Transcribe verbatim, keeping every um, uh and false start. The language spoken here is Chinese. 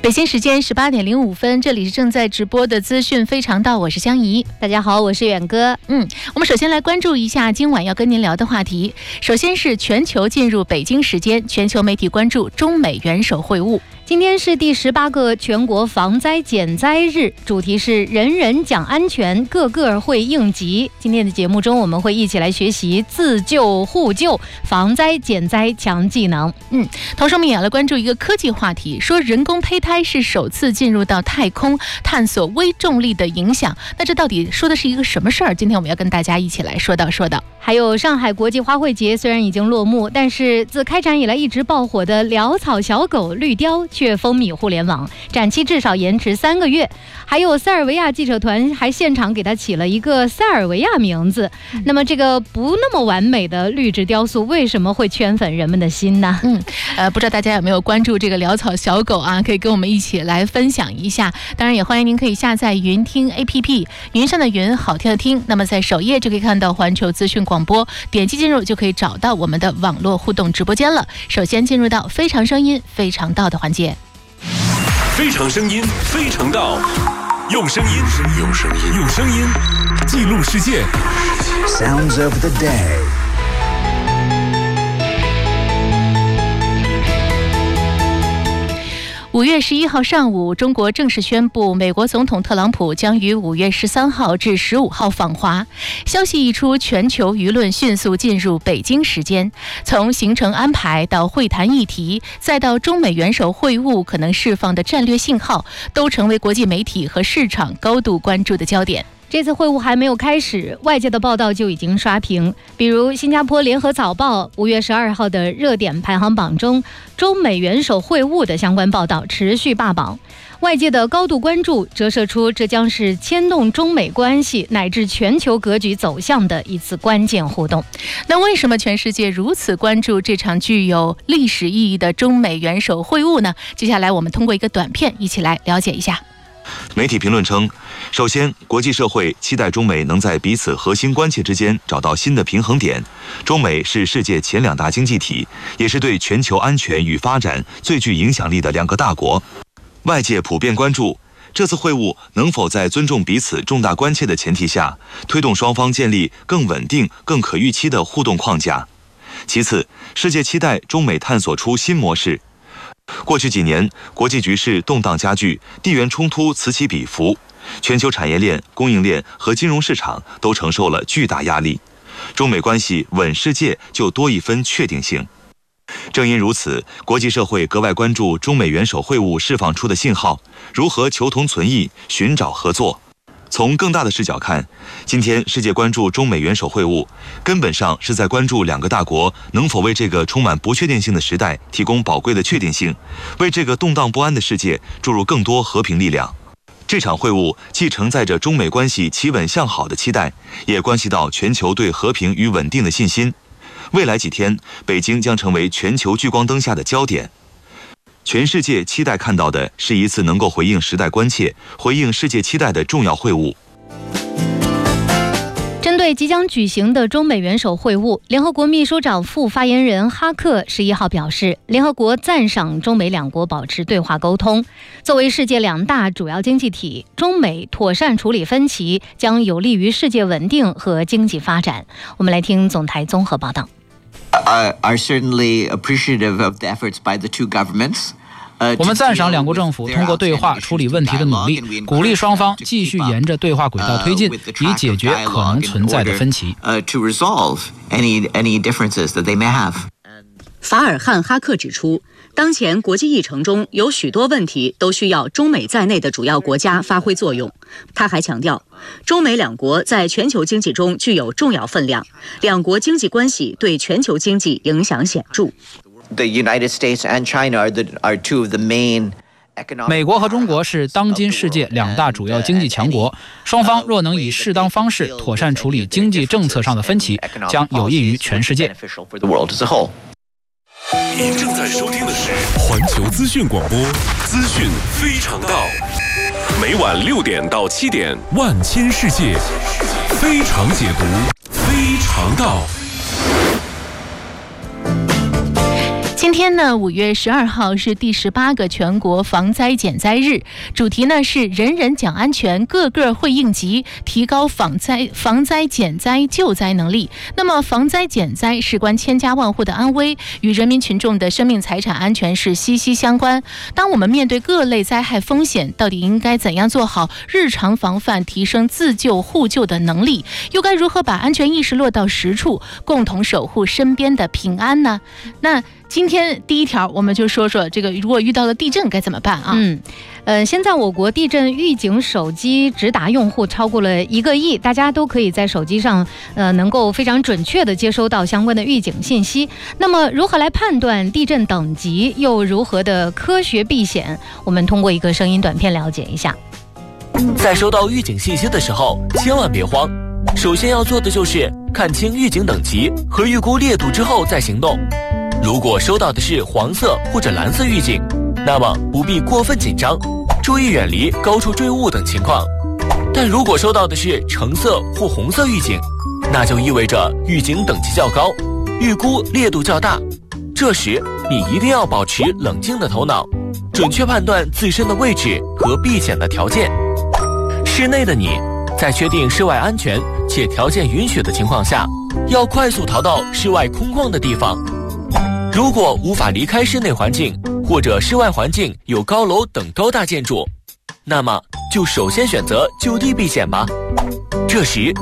北京时间十八点零五分，这里是正在直播的资讯非常道，我是香怡。 大家好，我是远哥。 嗯，我们首先来关注一下今晚要跟您聊的话题。首先是全球进入北京时间，全球媒体关注中美元首会晤。 今天是第十八个全国防灾减灾日，主题是人人讲安全，个个会应急。今天的节目中，我们会一起来学习自救互救、防灾减灾强技能。 嗯，同时我们也要来关注一个科技话题，说人工胚胎是首次进入到太空，探索微重力的影响。那这到底说的是一个什么事儿？今天我们要跟大家一起来说道说道。 还有上海国际花卉节虽然已经落幕，但是自开展以来一直爆火的潦草小狗绿雕却风靡互联网，展期至少延迟三个月。还有塞尔维亚记者团还现场给它起了一个塞尔维亚名字。嗯、那么这个不那么完美的绿植雕塑为什么会圈粉人们的心呢？ 嗯，呃，不知道大家有没有关注这个潦草小狗啊？可以跟我们一起来分享一下。当然也欢迎您可以下载云听 A P P， 云上的云，好听的听。那么在首页就可以看到环球资讯广播，点击进入就可以找到我们的网络互动直播间了。首先进入到非常声音非常道的环节。 非常声音非常道，用声音用声音用声音记录世界。 Sounds of the day。 五月十一号上午，中国正式宣布，美国总统特朗普将于五月十三号至十五号访华。消息一出，全球舆论迅速进入北京时间。从行程安排到会谈议题，再到中美元首会晤可能释放的战略信号，都成为国际媒体和市场高度关注的焦点。 这次会晤还没有开始，外界的报道就已经刷屏。比如新加坡联合早报五月十二号的热点排行榜中，中美元首会晤的相关报道持续霸榜。外界的高度关注折射出这将是牵动中美关系乃至全球格局走向的一次关键互动。 那为什么全世界如此关注这场具有历史意义的中美元首会晤呢？接下来我们通过一个短片一起来了解一下。 媒体评论称，首先，国际社会期待中美能在彼此核心关切之间找到新的平衡点。中美是世界前两大经济体，也是对全球安全与发展最具影响力的两个大国。外界普遍关注这次会晤能否在尊重彼此重大关切的前提下，推动双方建立更稳定、更可预期的互动框架。其次，世界期待中美探索出新模式。过去几年，国际局势动荡加剧，地缘冲突此起彼伏，全球产业链、供应链和金融市场都承受了巨大压力。中美关系稳世界就多一分确定性。正因如此，国际社会格外关注中美元首会晤释放出的信号，如何求同存异，寻找合作。从更大的视角看，今天世界关注中美元首会晤，根本上是在关注两个大国能否为这个充满不确定性的时代提供宝贵的确定性，为这个动荡不安的世界注入更多和平力量。这场会晤既承载着中美关系企稳向好的期待，也关系到全球对和平与稳定的信心。未来几天，北京将成为全球聚光灯下的焦点。全世界期待看到的是一次能够回应时代关切、回应世界期待的重要会晤。 针对即将举行的中美元首会晤，联合国秘书长副发言人哈克十一号表示，联合国赞赏中美两国保持对话沟通。作为世界两大主要经济体，中美妥善处理分歧，将有利于世界稳定和经济发展。我们来听总台综合报道。 Uh, are certainly appreciative of the efforts by the two governments. 我们赞赏两国政府通过对话处理问题的努力，鼓励双方继续沿着对话轨道推进，以解决可能存在的分歧。 法尔汉·哈克指出，当前国际议程中有许多问题都需要中美在内的主要国家发挥作用。他还强调，中美两国在全球经济中具有重要分量，两国经济关系对全球经济影响显著。 The United States and China are, the, are two of the main 美国和中国是当今世界两大主要经济强国，双方若能以适当方式妥善处理经济政策上的分歧，将有益于全世界。 您正在收听的是环球资讯广播，资讯非常道，每晚六点到七点，万千世界非常解读，非常道。 今天呢，五月十二号是第十八个全国防灾减灾日，主题呢是人人讲安全，个个会应急，提高防灾、防灾减灾救灾能力。那么，防灾减灾事关千家万户的安危，与人民群众的生命财产安全是息息相关。当我们面对各类灾害风险，到底应该怎样做好日常防范，提升自救互救的能力？又该如何把安全意识落到实处，共同守护身边的平安呢？那今天第一条，我们就说说这个，如果遇到了地震该怎么办啊？ 嗯，呃，现在我国地震预警手机直达用户超过了一个亿，大家都可以在手机上，呃，能够非常准确地接收到相关的预警信息。那么，如何来判断地震等级，又如何的科学避险？我们通过一个声音短片了解一下。 在收到预警信息的时候，千万别慌。首先要做的就是看清预警等级和预估烈度之后再行动。如果收到的是黄色或者蓝色预警，那么不必过分紧张，注意远离高处坠物等情况。但如果收到的是橙色或红色预警，那就意味着预警等级较高，预估烈度较大。这时你一定要保持冷静的头脑，准确判断自身的位置和避险的条件。室内的你，在确定室外安全且条件允许的情况下，要快速逃到室外空旷的地方。如果无法离开室内环境，或者室外环境有高楼等高大建筑，那么就首先选择就地避险吧。这时